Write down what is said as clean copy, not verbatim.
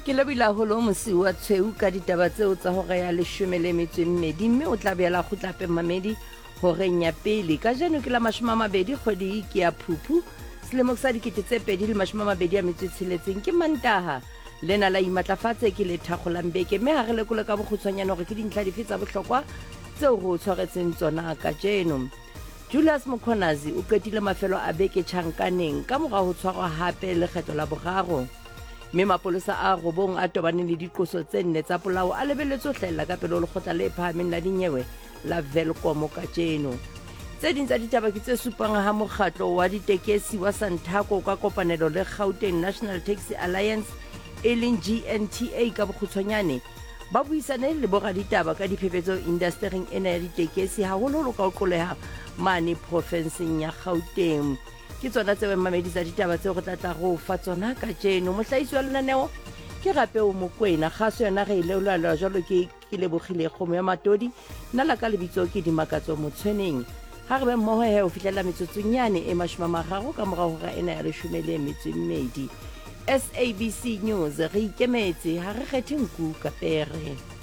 Ke lebile haholo mosi wa tshweu ka ditaba tseo tsa hore ya 12 mme o tla beela kgutlape mamedi horeng ya pele ka jeno ke la 20 kgwedi ke ya Phupu selemo sa 2026 ke Mantaha lena la imatlafatse ke le thakgolang beke mme ha re lekole ka bokgutshwanyane hore ke dintlha dife tsa bohlokwa tseo ho tshwaretseng tsona ka jeno. Julius Mukhonazi o qetile mafelo a beke tjhankaneng ka mora ho tshwarwa hape lekgetlo la boraro. Mme mapolesa a robong a tobaneng le diqoso tse 4 tsa polao a lebelletswe ho hlahella ka pele ho lekgotla le phahameng la dinyewe la Welkom ka jeno. Tse ding tsa ditaba ke tse supang ha mokgatlo wa ditekesi wa Santaco ka kopanelo le Gauteng National Taxi Alliance e leng GNTA ka bokgutshwanyane ba buisane le boraditaba ka diphephetso indastering ena ya ditekesi haholoholo ka ho qoleha mane provinseng ya Gauteng. Ke tsona tseo mamedi tsa ditaba tseo re tla go fa tsona ka jeno. Mohlahisi wa lenaneo ke Rapeo Mokoena, kgaso yona re ilelwa jwalo ke Lebogile Kgomo ya Matodi nna la ka lebitso ke Dimakatso Motshweneng. Ha re be mmoho he ho fihlela metsotsonyane e 30 ka mora hora ena ya 12. SABC News re ikemetse ha re kgethe nku ka pere.